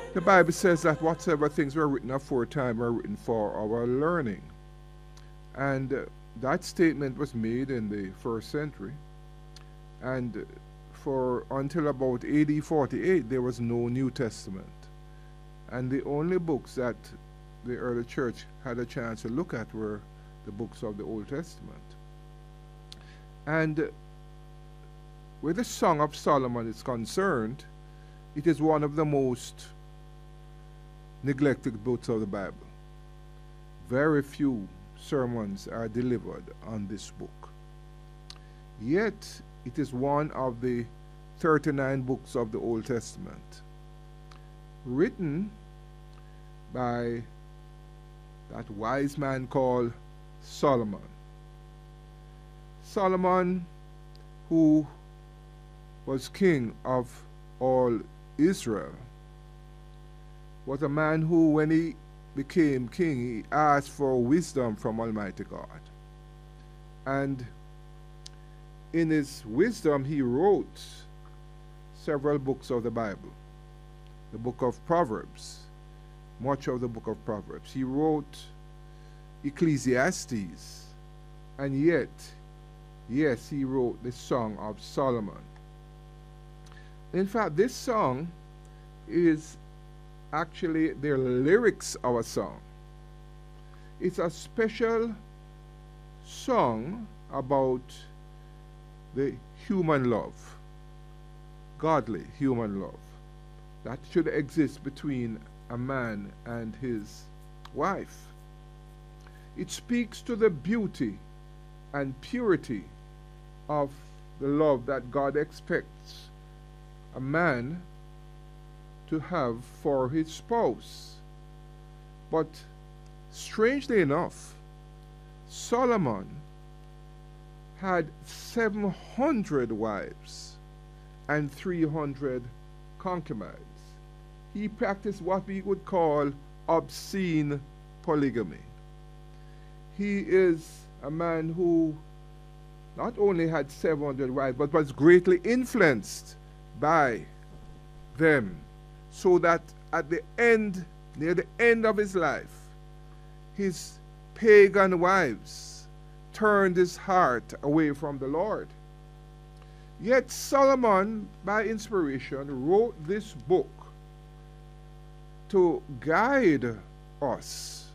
The Bible says that whatsoever things were written aforetime were written for our learning. And that statement was made in the first century. And for until about AD 48, there was no New Testament. And the only books that the early church had a chance to look at were the books of the Old Testament. And where the Song of Solomon is concerned, it is one of the most neglected books of the Bible. Very few sermons are delivered on this book. Yet, it is one of the 39 books of the Old Testament, written by that wise man called Solomon. Solomon, who was king of all Israel, was a man who, when he became king, he asked for wisdom from Almighty God. And in his wisdom, he wrote several books of the Bible. The book of Proverbs, much of the book of Proverbs. He wrote Ecclesiastes, and yet, yes, he wrote the Song of Solomon. In fact, this song is actually the lyrics of a song. It's a special song about the human love, godly human love, that should exist between a man and his wife. It speaks to the beauty and purity of the love that God expects a man to have for his spouse. But strangely enough, Solomon had 700 wives and 300 concubines. He practiced what we would call obscene polygamy. He is a man who not only had 700 wives, but was greatly influenced by them, so that at the end, near the end of his life, his pagan wives turned his heart away from the Lord. Yet Solomon, by inspiration, wrote this book to guide us